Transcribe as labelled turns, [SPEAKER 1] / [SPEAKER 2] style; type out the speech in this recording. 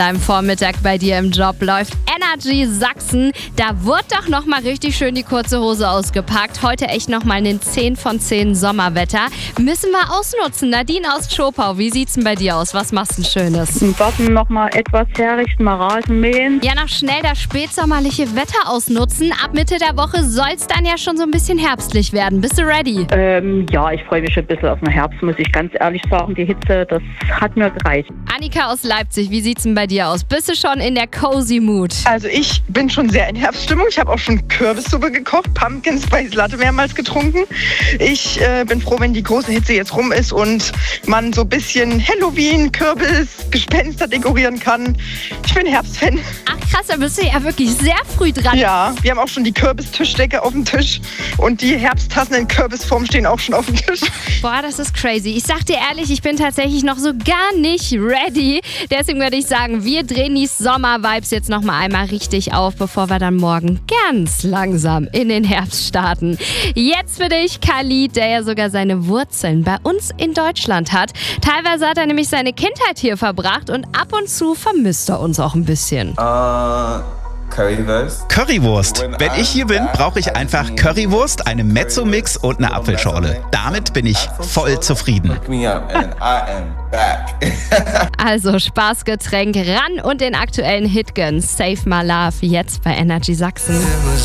[SPEAKER 1] Am Vormittag bei dir im Job läuft Energy Sachsen. Da wurde doch nochmal richtig schön die kurze Hose ausgepackt. Heute echt nochmal ein 10 von 10 Sommerwetter. Müssen wir ausnutzen. Nadine aus Schopau, wie sieht's denn bei dir aus? Was machst du Schönes?
[SPEAKER 2] Im Garten nochmal etwas herrichten, mal Rasen mähen.
[SPEAKER 1] Ja, noch schnell das spätsommerliche Wetter ausnutzen. Ab Mitte der Woche soll's dann ja schon so ein bisschen herbstlich werden. Bist du ready?
[SPEAKER 2] Ja, ich freue mich schon ein bisschen auf den Herbst, muss ich ganz ehrlich sagen. Die Hitze, das hat mir gereicht.
[SPEAKER 1] Annika aus Leipzig, wie sieht's denn bei dir aus? Bist du schon in der Cozy Mood?
[SPEAKER 3] Also ich bin schon sehr in Herbststimmung. Ich habe auch schon Kürbissuppe gekocht, Pumpkin Spice Latte mehrmals getrunken. Ich bin froh, wenn die große Hitze jetzt rum ist und man so ein bisschen Halloween, Kürbis, Gespenster dekorieren kann. Ich bin Herbstfan.
[SPEAKER 1] Ach krass, da bist du ja wirklich sehr früh dran.
[SPEAKER 3] Ja, wir haben auch schon die Kürbistischdecke auf dem Tisch und die Herbsttassen in Kürbisform stehen auch schon auf dem Tisch.
[SPEAKER 1] Boah, das ist crazy. Ich sag dir ehrlich, ich bin tatsächlich noch so gar nicht ready. Deswegen würde ich sagen, wir drehen die Sommer-Vibes jetzt noch mal einmal richtig auf, bevor wir dann morgen ganz langsam in den Herbst starten. Jetzt für dich Khalid, der ja sogar seine Wurzeln bei uns in Deutschland hat. Teilweise hat er nämlich seine Kindheit hier verbracht und ab und zu vermisst er uns auch ein bisschen.
[SPEAKER 4] Currywurst. Wenn ich hier bin, brauche ich einfach Currywurst, einen Mezzo-Mix und eine Apfelschorle. Damit bin ich voll zufrieden.
[SPEAKER 1] Also Spaßgetränk ran und den aktuellen Hit gönnen. Save My Love jetzt bei Energy Sachsen.